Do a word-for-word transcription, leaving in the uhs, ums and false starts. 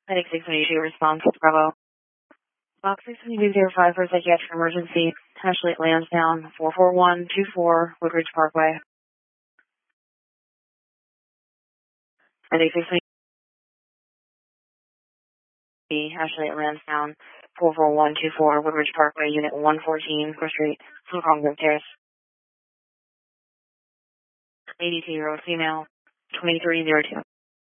Medic six one two, response, Bravo. Box six one two zero five for psychiatric emergency. Ashley at Lansdowne, four four one two four, Woodridge Parkway. Medic six one two, Ashley at Lansdowne, four four one two four, Woodridge Parkway, Unit one fourteen, First Street, Congress Terrace. eighty-two year old female, twenty-three oh two.